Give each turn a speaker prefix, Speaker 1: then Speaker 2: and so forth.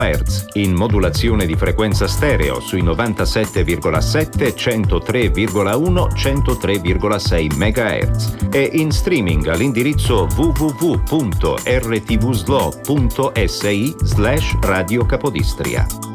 Speaker 1: Hz, in modulazione di frequenza stereo sui 97,7, 103,1, 103,6 MHz e in streaming all'indirizzo www.rtvslo.si/Radio Capodistria.